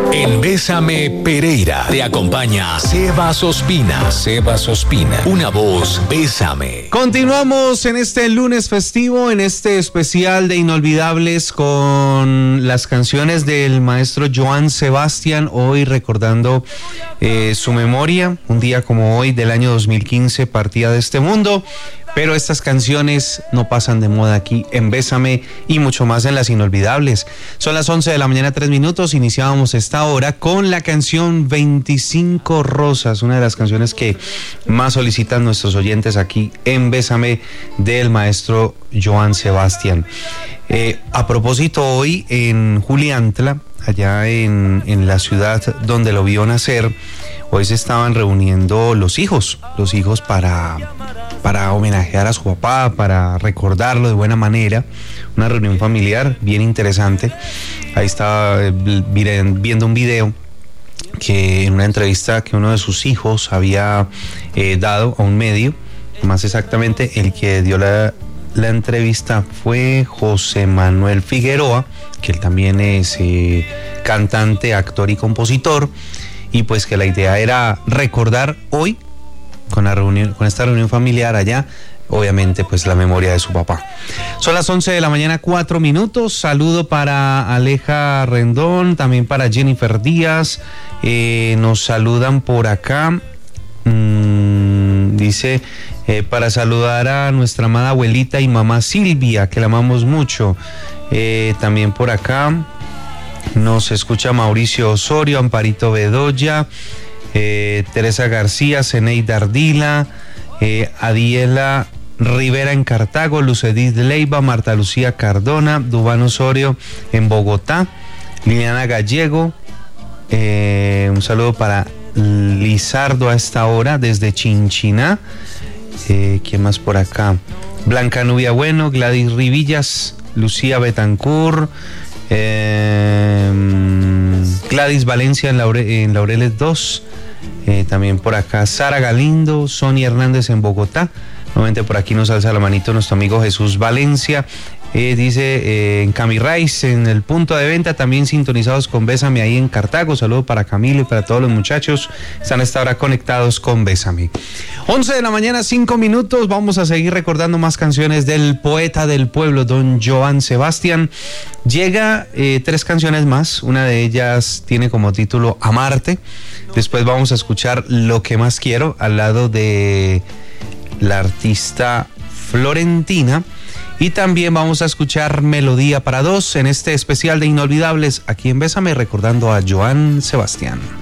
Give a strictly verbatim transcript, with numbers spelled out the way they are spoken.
En Bésame Pereira te acompaña Sebas Ospina. Sebas Ospina, una voz, Bésame. Continuamos en este lunes festivo, en este especial de Inolvidables con las canciones del maestro Johann Sebastian, hoy recordando eh, su memoria, un día como hoy del año dos mil quince partía de este mundo. Pero estas canciones no pasan de moda aquí en Bésame y mucho más en las Inolvidables. Son las once de la mañana, tres minutos. Iniciábamos esta hora con la canción veinticinco Rosas, una de las canciones que más solicitan nuestros oyentes aquí en Bésame del maestro Johann Sebastian. Eh, a propósito, hoy en Juliantla, allá en, en la ciudad donde lo vio nacer, hoy se estaban reuniendo los hijos, los hijos para... para homenajear a su papá, para recordarlo de buena manera, una reunión familiar bien interesante. Ahí estaba eh, viendo un video que en una entrevista que uno de sus hijos había eh, dado a un medio, más exactamente el que dio la, la entrevista fue José Manuel Figueroa, que él también es eh, cantante, actor y compositor, y pues que la idea era recordar hoy con la reunión, con esta reunión familiar allá, obviamente pues la memoria de su papá. Son las once de la mañana, cuatro minutos. Saludo para Aleja Rendón, también para Jennifer Díaz. Eh, nos saludan por acá. Mm, dice eh, para saludar a nuestra amada abuelita y mamá Silvia, que la amamos mucho. Eh, también por acá nos escucha Mauricio Osorio, Amparito Bedoya, Eh, Teresa García, Zeneida Ardila, eh, Adiela Rivera en Cartago, Lucedith Leiva, Marta Lucía Cardona, Dubán Osorio en Bogotá, Liliana Gallego, eh, un saludo para Lizardo a esta hora desde Chinchiná. Eh, ¿quién más por acá? Blanca Nubia Bueno, Gladys Rivillas, Lucía Betancourt, eh, Gladys Valencia en, Laure, en Laureles dos. Eh, también por acá Sara Galindo, Sonia Hernández en Bogotá. Nuevamente por aquí nos alza la manito nuestro amigo Jesús Valencia. Eh, dice eh, en Camirrais, en el punto de venta, también sintonizados con Bésame ahí en Cartago. Saludo para Camilo y para todos los muchachos. Están a esta hora conectados con Bésame. once de la mañana, cinco minutos. Vamos a seguir recordando más canciones del poeta del pueblo, don Johann Sebastian. Llega eh, tres canciones más. Una de ellas tiene como título Amarte. Después vamos a escuchar Lo que más quiero al lado de la artista Florentina. Y también vamos a escuchar Melodía para dos en este especial de Inolvidables aquí en Bésame, recordando a Johann Sebastian.